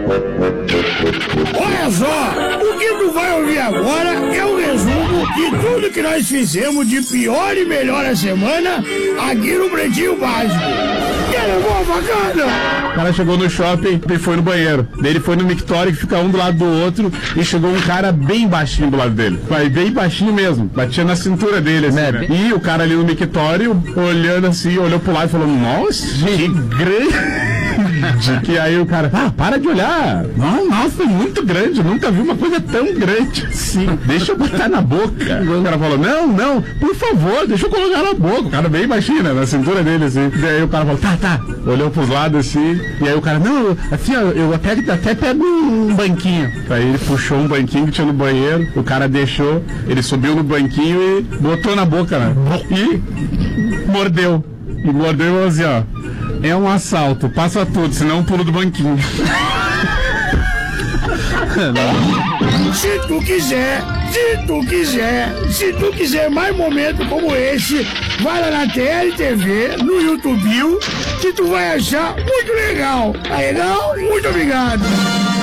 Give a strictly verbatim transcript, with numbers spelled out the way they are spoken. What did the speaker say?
Olha só, o que tu vai ouvir agora é o resumo de tudo que nós fizemos de pior e melhor a semana aqui no Pretinho Básico. Que era boa bacana. O cara chegou no shopping e foi no banheiro. Daí ele foi no mictório que fica um do lado do outro e chegou um cara bem baixinho do lado dele. Vai bem baixinho mesmo. Batia na cintura dele, assim, né? E o cara ali no mictório, olhando assim, olhou pro lado e falou, nossa, que grande. Que aí o cara, ah, para de olhar. Não, nossa, é muito grande. Nunca vi uma coisa tão grande assim. Deixa eu botar na boca. O cara falou, não, não, por favor, deixa eu colocar na boca. O cara bem baixinho, né, na cintura dele, assim. E aí o cara falou, tá, tá. Olhou pros lados assim. E aí o cara, não, assim, ó, eu até, até pego um banquinho. Aí ele puxou um banquinho que tinha no banheiro. O cara deixou, ele subiu no banquinho e botou na boca, né? E mordeu. E mordeu e falou assim, ó. É um assalto, passa tudo, senão eu pulo do banquinho. Se tu quiser, se tu quiser, se tu quiser mais momentos como esse, vai lá na T L T V, no YouTube, que tu vai achar muito legal. Tá legal? Muito obrigado.